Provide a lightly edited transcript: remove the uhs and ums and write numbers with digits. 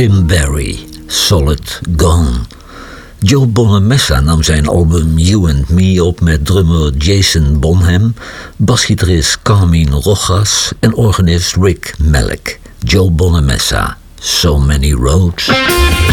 Tim Barry, Solid Gone. Joe Bonamessa nam zijn album You and Me op met drummer Jason Bonham, basgitarist Carmine Rojas en organist Rick Malek. Joe Bonamessa, So Many Roads.